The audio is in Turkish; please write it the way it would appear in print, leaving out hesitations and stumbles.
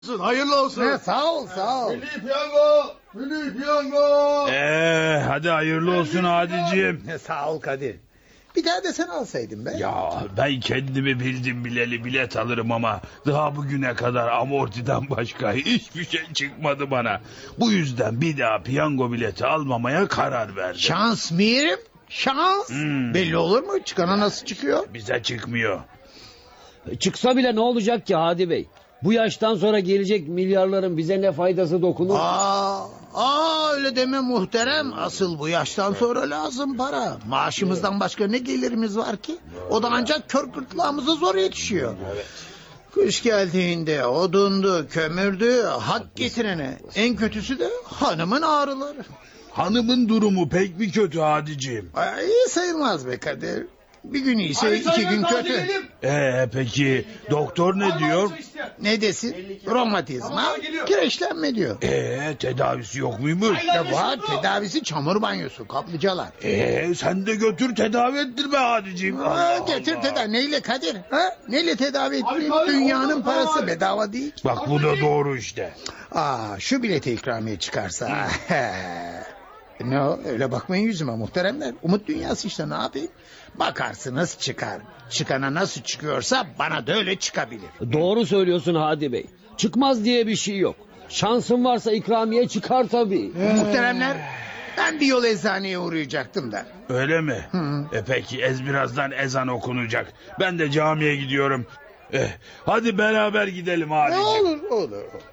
Hayırlı olsun. Sağ ol sağ ol. Milli piyango. Milli piyango. Hadi hayırlı olsun Adiciğim. Sağ ol Kadir. Bir daha da sen alsaydın be. Ya ben kendimi bildim bileli bilet alırım ama daha bugüne kadar amortiden başka hiçbir şey çıkmadı bana. Bu yüzden bir daha piyango bileti almamaya karar verdim. Şans mirim? Şans. Belli olur mu? Çıkana nasıl çıkıyor? Bize çıkmıyor. Çıksa bile ne olacak ki Hadi Bey? Bu yaştan sonra gelecek milyarların bize ne faydası dokunur? Öyle deme muhterem. Asıl bu yaştan sonra lazım para. Maaşımızdan başka ne gelirimiz var ki? O da ancak kör gırtlağımıza zor yetişiyor. Kış geldiğinde odundu, kömürdü, hak getirene. En kötüsü de hanımın ağrıları. Hanımın durumu pek mi kötü Adiciğim? İyi sayılmaz be Kadir. Bir gün iyiyse iki gün kötü. Peki doktor ne diyor? Ne desin? Romatizma, kireçlenme diyor. Tedavisi yok muymuş? Ya var, tedavisi çamur banyosu, kaplıcalar. Sen de götür tedavi ettir be Adiciğim. Getir tedavi. Neyle Kadir? Neyle tedavi ettireyim? Dünyanın parası bedava değil. Bak bu da doğru işte. Şu bileti ikramiye çıkarsa. Ne o? Öyle bakmayın yüzüme muhteremler. Umut dünyası işte, ne yapayım? Bakarsınız çıkar. Çıkana nasıl çıkıyorsa bana da öyle çıkabilir. Doğru söylüyorsun Hadi Bey. Çıkmaz diye bir şey yok. Şansın varsa ikramiye çıkar tabii. Muhteremler, ben bir yol eczaneye uğrayacaktım da. Öyle mi? Peki birazdan ezan okunacak. Ben de camiye gidiyorum. Hadi beraber gidelim Adiciğim. Olur.